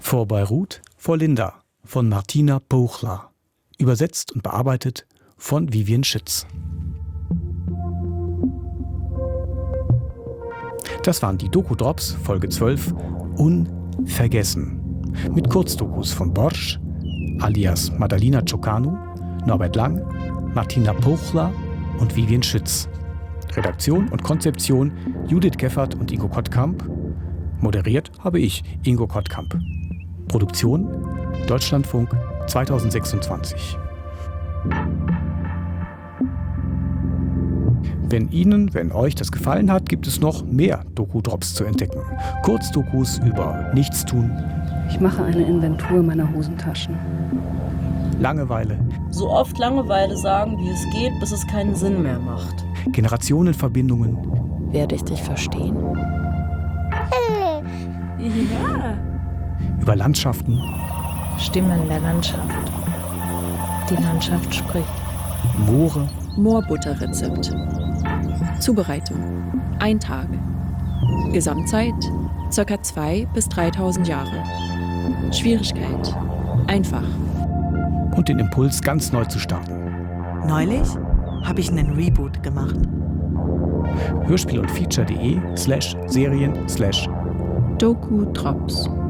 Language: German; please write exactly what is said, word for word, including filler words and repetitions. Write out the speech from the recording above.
Vor Beirut, vor Linda von Martina Pouchla. Übersetzt und bearbeitet von Vivian Schütz. Das waren die Doku-Drops, Folge zwölf, Unvergessen. Mit Kurzdokus von Borsch, alias Madalina Ciocanu, Norbert Lang, Martina Pouchla und Vivian Schütz. Redaktion und Konzeption Judith Geffert und Ingo Kottkamp. Moderiert habe ich, Ingo Kottkamp. Produktion Deutschlandfunk zweitausendsechsundzwanzig. Wenn Ihnen, wenn euch das gefallen hat, gibt es noch mehr Doku-Drops zu entdecken. Kurzdokus über Nichtstun. Ich mache eine Inventur meiner Hosentaschen. Langeweile. So oft Langeweile sagen, wie es geht, bis es keinen Sinn mehr macht. Generationenverbindungen. Werde ich dich verstehen? Ja. Über Landschaften. Stimmen der Landschaft. Die Landschaft spricht. Moore. Moorbutterrezept. Zubereitung: ein Tag. Gesamtzeit: ca. zweitausend bis dreitausend Jahre. Schwierigkeit: einfach. Und den Impuls, ganz neu zu starten. Neulich habe ich einen Reboot gemacht. Hörspiel und Feature.de slash Serien slash Doku Drops.